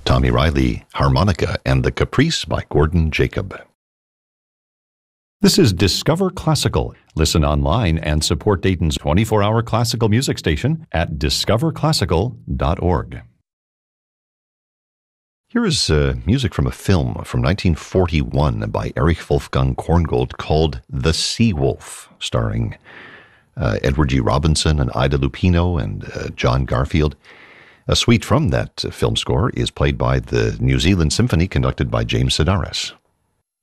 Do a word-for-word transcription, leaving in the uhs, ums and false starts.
Tommy Riley, harmonica, and The Caprice by Gordon Jacob. This is Discover Classical. Listen online and support Dayton's twenty-four hour classical music station at discover classical dot org. Here is uh, music from a film from nineteen forty-one by Erich Wolfgang Korngold called The Sea Wolf, starring uh, Edward G. Robinson and Ida Lupino and uh, John Garfield. A suite from that uh, film score is played by the New Zealand Symphony, conducted by James Sedaris.